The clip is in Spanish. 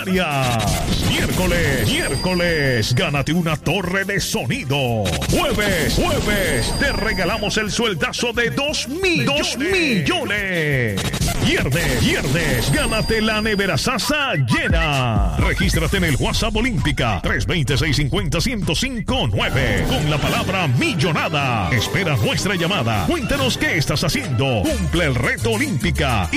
millonarias. Miércoles, gánate una torre de sonido. Jueves, te regalamos el sueldazo de 2 millones. Viernes, gánate la nevera Sasa llena. Regístrate en el WhatsApp Olímpica 320-650-1059 con la palabra millonada. Espera nuestra llamada. Cuéntanos qué estás haciendo. Cumple el reto Olímpica